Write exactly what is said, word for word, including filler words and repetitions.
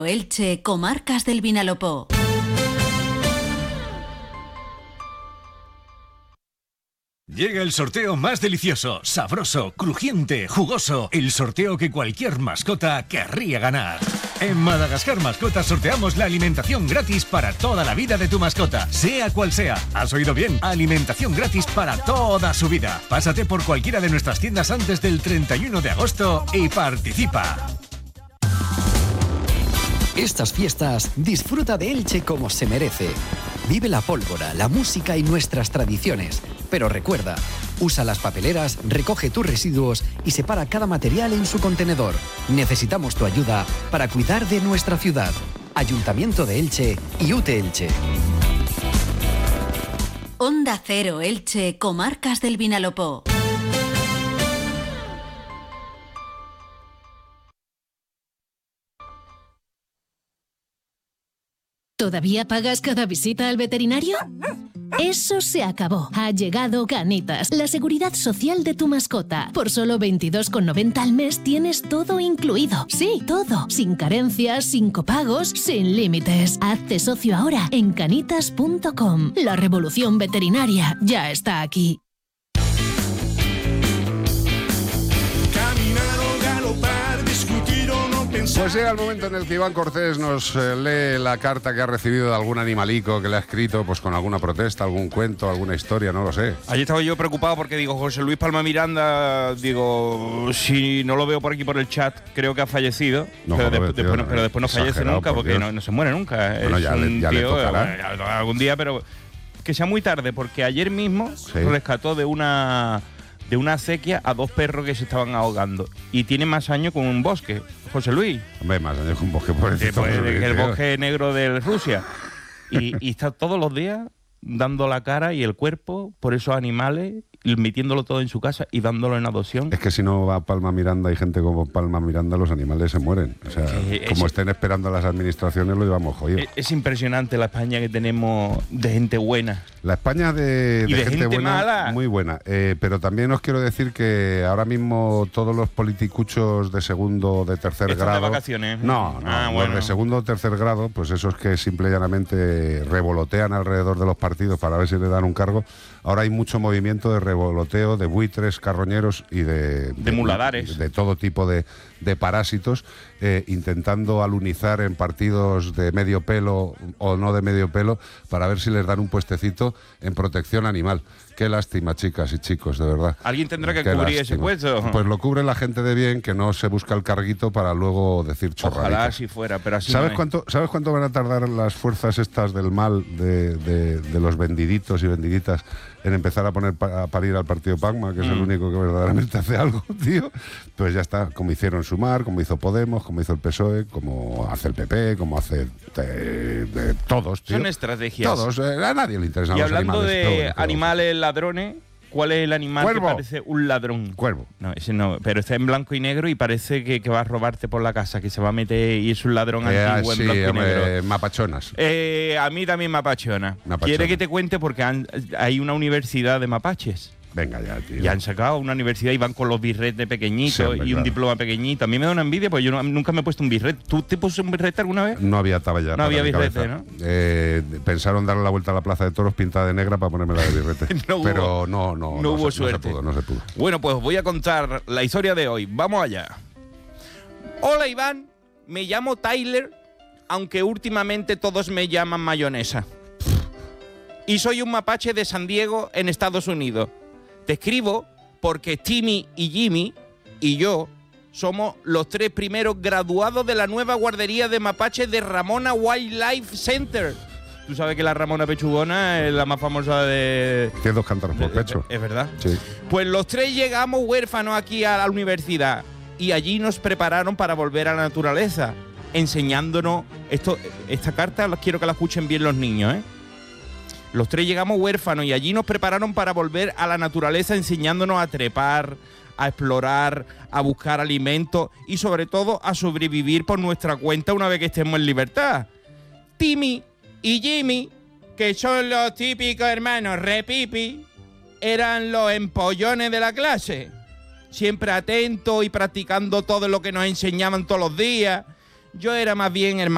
Elche, Comarcas del Vinalopó. Llega el sorteo más delicioso, sabroso, crujiente, jugoso. El sorteo que cualquier mascota querría ganar. En Madagascar Mascotas sorteamos la alimentación gratis para toda la vida de tu mascota, sea cual sea. ¿Has oído bien? Alimentación gratis para toda su vida. Pásate por cualquiera de nuestras tiendas antes del treinta y uno de agosto y participa. Estas fiestas, disfruta de Elche como se merece. Vive la pólvora, la música y nuestras tradiciones. Pero recuerda, usa las papeleras, recoge tus residuos y separa cada material en su contenedor. Necesitamos tu ayuda para cuidar de nuestra ciudad. Ayuntamiento de Elche y U T E Elche. Onda Cero Elche, Comarcas del Vinalopó. ¿Todavía pagas cada visita al veterinario? Eso se acabó. Ha llegado Canitas, la seguridad social de tu mascota. Por solo veintidós con noventa al mes tienes todo incluido. Sí, todo. Sin carencias, sin copagos, sin límites. Hazte socio ahora en canitas punto com. La revolución veterinaria ya está aquí. Pues llega el momento en el que Iván Cortés nos eh, lee la carta que ha recibido de algún animalico que le ha escrito pues con alguna protesta, algún cuento, alguna historia, no lo sé. Allí estaba yo preocupado porque digo, José Luis Palma Miranda, digo, si no lo veo por aquí por el chat, creo que ha fallecido. No, pero, joder, de, tío, después, no, pero después no fallece nunca por porque no, no se muere nunca. Bueno, es ya, un le, ya tío, le tocará. Bueno, algún día, pero que sea muy tarde porque ayer mismo sí. rescató de una... de una acequia a dos perros que se estaban ahogando. Y tiene más años con un bosque, José Luis. Hombre, más años con un bosque, por el, el bosque negro de Rusia. Y, y está todos los días dando la cara y el cuerpo por esos animales, metiéndolo todo en su casa y dándolo en adopción. Es que si no va Palma Miranda y gente como Palma Miranda, los animales se mueren. O sea, es como es, estén esperando a las administraciones, lo llevamos jodido. Es, es impresionante la España que tenemos de gente buena. La España de, de, de gente, gente buena, mala. Muy buena. Eh, pero también os quiero decir que ahora mismo todos los politicuchos de segundo, de tercer ¿Están grado... de vacaciones? No, no. Ah, los bueno. de segundo o tercer grado, pues esos que simple y llanamente revolotean alrededor de los partidos para ver si le dan un cargo. Ahora hay mucho movimiento de revoloteo, de buitres, carroñeros y de... De, de muladares. De, de todo tipo de, de parásitos, eh, intentando alunizar en partidos de medio pelo o no de medio pelo para ver si les dan un puestecito en protección animal. Qué lástima, chicas y chicos, de verdad. ¿Alguien tendrá que Qué cubrir lástima. ese puesto? Pues lo cubre la gente de bien, que no se busca el carguito para luego decir chorraditas. Ojalá así fuera, pero así ¿Sabes no cuánto, ¿Sabes cuánto van a tardar las fuerzas estas del mal de, de, de los vendiditos y vendiditas en empezar a poner pa, a parir al partido Palma, que es mm. el único que verdaderamente hace algo, tío? Pues ya está, como hicieron Sumar, como hizo Podemos, como hizo el P S O E, como hace el P P, como hace de, de todos, tío. Son estrategias. Todos, eh, a nadie le interesan los animales. Y hablando de bueno, animales ladrones, ¿cuál es el animal Cuervo. que parece un ladrón? Cuervo. No, ese no, pero está en blanco y negro y parece que, que va a robarte por la casa, que se va a meter y es un ladrón eh, antiguo sí, en blanco hombre, y negro. Mapachonas. Eh, a mí también me apachona. Me apachona. ¿Quiere que te cuente? Porque han, hay una universidad de mapaches. Venga ya, tío. Ya han sacado una universidad y van con los birretes pequeñitos sí, hombre, y un claro. diploma pequeñito. A mí me da una envidia porque yo no, nunca me he puesto un birrete. ¿Tú te pusiste un birrete alguna vez? No había talla. No había birrete, ¿no? Eh, pensaron darle la vuelta a la Plaza de Toros pintada de negra para ponerme la de birrete. no pero hubo, no, no, no, no hubo se, suerte. No se pudo, no se pudo. Bueno, pues os voy a contar la historia de hoy. Vamos allá. Hola, Iván. Me llamo Tyler, aunque últimamente todos me llaman mayonesa. Y soy un mapache de San Diego, en Estados Unidos. Te escribo porque Timmy y Jimmy y yo somos los tres primeros graduados de la nueva guardería de mapaches de Ramona Wildlife Center. Tú sabes que la Ramona Pechugona es la más famosa de... Tiene dos cántaros por pecho. ¿Es verdad? Sí. Pues los tres llegamos huérfanos aquí a la universidad y allí nos prepararon para volver a la naturaleza, enseñándonos... esto, esta carta quiero que la escuchen bien los niños, ¿eh? Los tres llegamos huérfanos y allí nos prepararon para volver a la naturaleza, enseñándonos a trepar, a explorar, a buscar alimentos y sobre todo a sobrevivir por nuestra cuenta una vez que estemos en libertad. Timmy y Jimmy, que son los típicos hermanos repipi, eran los empollones de la clase, siempre atentos y practicando todo lo que nos enseñaban todos los días. Yo era más bien hermano